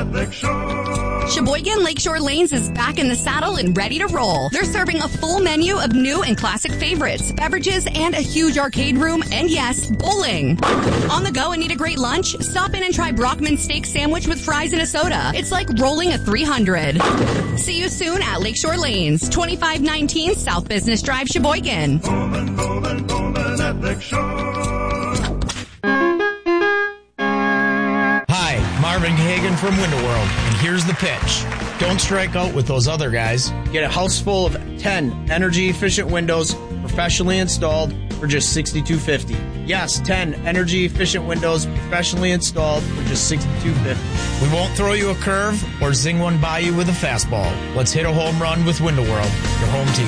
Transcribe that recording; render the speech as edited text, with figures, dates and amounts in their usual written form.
Sheboygan Lakeshore Lanes is back in the saddle and ready to roll. They're serving a full menu of new and classic favorites, beverages, and a huge arcade room, and yes, bowling. On the go and need a great lunch? Stop in and try Brockman's Steak Sandwich with fries and a soda. It's like rolling a 300. See you soon at Lakeshore Lanes, 2519 South Business Drive, Sheboygan. Bowling at Lakeshore. Hi, Marvin Hagen from Window World, and here's the pitch. Don't strike out with those other guys. Get a house full of 10 energy-efficient windows professionally installed for just $62.50. Yes, 10 energy-efficient windows professionally installed for just $62.50. We won't throw you a curve or zing one by you with a fastball. Let's hit a home run with Window World, your home team.